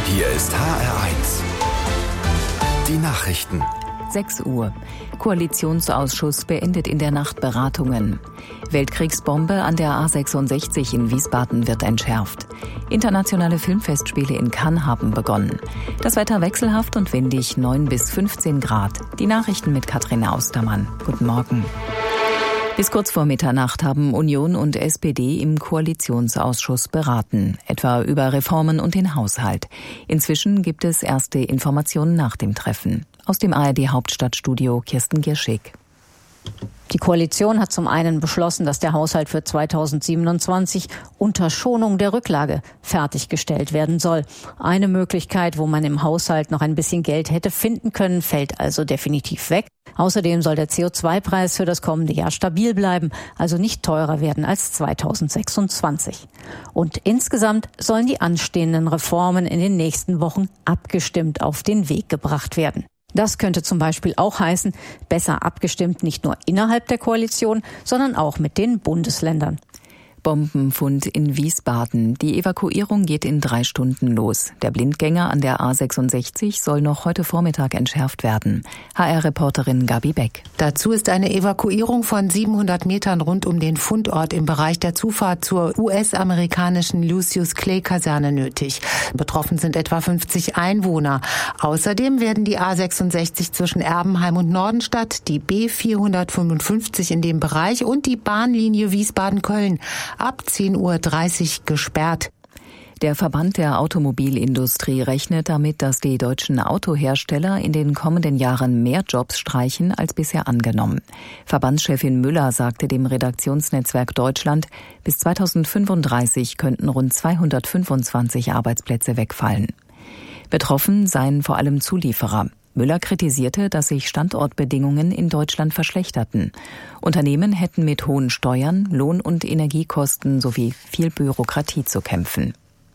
Hier ist HR1. Die Nachrichten. 6 Uhr. Koalitionsausschuss beendet in der Nacht Beratungen. Weltkriegsbombe an der A66 in Wiesbaden wird entschärft. Internationale Filmfestspiele in Cannes haben begonnen. Das Wetter wechselhaft und windig, 9 bis 15 Grad. Die Nachrichten mit Katrin Austermann. Guten Morgen. Bis kurz vor Mitternacht haben Union und SPD im Koalitionsausschuss beraten, etwa über Reformen und den Haushalt. Inzwischen gibt es erste Informationen nach dem Treffen. Aus dem ARD-Hauptstadtstudio Kirsten Gierschig. Die Koalition hat zum einen beschlossen, dass der Haushalt für 2027 unter Schonung der Rücklage fertiggestellt werden soll. Eine Möglichkeit, wo man im Haushalt noch ein bisschen Geld hätte finden können, fällt also definitiv weg. Außerdem soll der CO2-Preis für das kommende Jahr stabil bleiben, also nicht teurer werden als 2026. Und insgesamt sollen die anstehenden Reformen in den nächsten Wochen abgestimmt auf den Weg gebracht werden. Das könnte zum Beispiel auch heißen, besser abgestimmt nicht nur innerhalb der Koalition, sondern auch mit den Bundesländern. Bombenfund in Wiesbaden. Die Evakuierung geht in 3 Stunden los. Der Blindgänger an der A66 soll noch heute Vormittag entschärft werden. HR-Reporterin Gabi Beck. Dazu ist eine Evakuierung von 700 Metern rund um den Fundort im Bereich der Zufahrt zur US-amerikanischen Lucius-Clay-Kaserne nötig. Betroffen sind etwa 50 Einwohner. Außerdem werden die A66 zwischen Erbenheim und Nordenstadt, die B455 in dem Bereich und die Bahnlinie Wiesbaden-Köln ab 10:30 Uhr gesperrt. Der Verband der Automobilindustrie rechnet damit, dass die deutschen Autohersteller in den kommenden Jahren mehr Jobs streichen als bisher angenommen. Verbandschefin Müller sagte dem Redaktionsnetzwerk Deutschland, bis 2035 könnten rund 225 Arbeitsplätze wegfallen. Betroffen seien vor allem Zulieferer. Müller kritisierte, dass sich Standortbedingungen in Deutschland verschlechterten. Unternehmen hätten mit hohen Steuern, Lohn- und Energiekosten sowie viel Bürokratie zu kämpfen.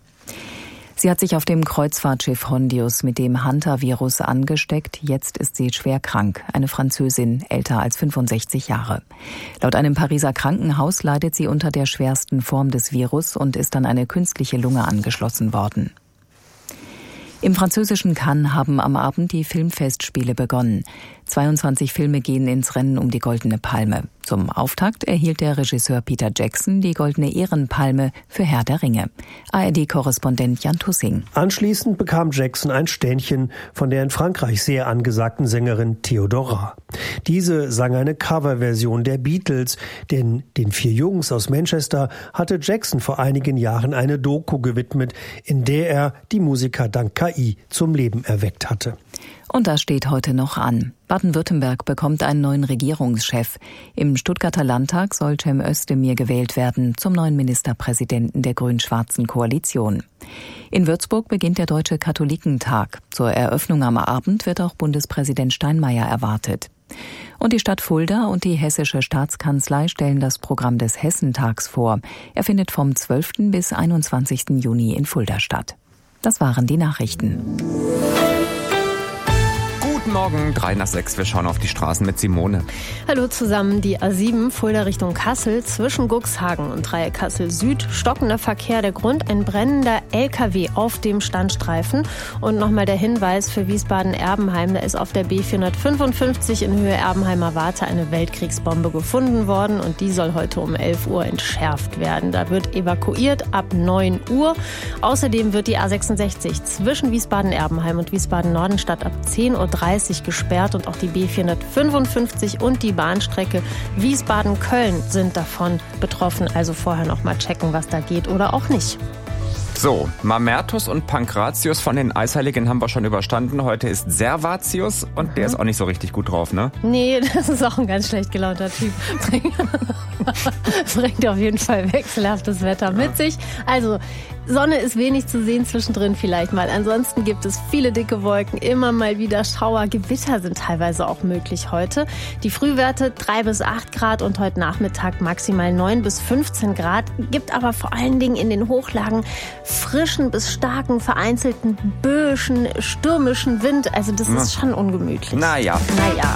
Sie hat sich auf dem Kreuzfahrtschiff Hondius mit dem Hantavirus angesteckt. Jetzt ist sie schwer krank. Eine Französin, älter als 65 Jahre. Laut einem Pariser Krankenhaus leidet sie unter der schwersten Form des Virus und ist an eine künstliche Lunge angeschlossen worden. Im französischen Cannes haben am Abend die Filmfestspiele begonnen. 22 Filme gehen ins Rennen um die Goldene Palme. Zum Auftakt erhielt der Regisseur Peter Jackson die Goldene Ehrenpalme für Herr der Ringe. ARD-Korrespondent Jan Tussing. Anschließend bekam Jackson ein Ständchen von der in Frankreich sehr angesagten Sängerin Theodora. Diese sang eine Coverversion der Beatles, denn den 4 Jungs aus Manchester hatte Jackson vor einigen Jahren eine Doku gewidmet, in der er die Musiker dank KI zum Leben erweckt hatte. Und das steht heute noch an. Baden-Württemberg bekommt einen neuen Regierungschef. Im Stuttgarter Landtag soll Cem Özdemir gewählt werden zum neuen Ministerpräsidenten der grün-schwarzen Koalition. In Würzburg beginnt der Deutsche Katholikentag. Zur Eröffnung am Abend wird auch Bundespräsident Steinmeier erwartet. Und die Stadt Fulda und die Hessische Staatskanzlei stellen das Programm des Hessentags vor. Er findet vom 12. bis 21. Juni in Fulda statt. Das waren die Nachrichten. Guten Morgen, 3:06. Wir schauen auf die Straßen mit Simone. Hallo zusammen. Die A7 Fulda Richtung Kassel zwischen Guxhagen und Dreieck Kassel Süd. Stockender Verkehr. Der Grund: ein brennender LKW auf dem Standstreifen. Und nochmal der Hinweis für Wiesbaden-Erbenheim. Da ist auf der B455 in Höhe Erbenheimer Warte eine Weltkriegsbombe gefunden worden. Und die soll heute um 11 Uhr entschärft werden. Da wird evakuiert ab 9 Uhr. Außerdem wird die A66 zwischen Wiesbaden-Erbenheim und Wiesbaden-Nordenstadt ab 10:30 Uhr gesperrt und auch die B455 und die Bahnstrecke Wiesbaden-Köln sind davon betroffen. Also vorher noch mal checken, was da geht oder auch nicht. So, Mamertus und Pankratius von den Eisheiligen haben wir schon überstanden. Heute ist Servatius und der ist auch nicht so richtig gut drauf, ne? Nee, das ist auch ein ganz schlecht gelaunter Typ. Bringt auf jeden Fall wechselhaftes Wetter mit sich. Also, Sonne ist wenig zu sehen, zwischendrin vielleicht mal. Ansonsten gibt es viele dicke Wolken, immer mal wieder Schauer. Gewitter sind teilweise auch möglich heute. Die Frühwerte 3 bis 8 Grad und heute Nachmittag maximal 9 bis 15 Grad. Gibt aber vor allen Dingen in den Hochlagen frischen bis starken, vereinzelten, böischen, stürmischen Wind. Also das ist schon ungemütlich. Naja.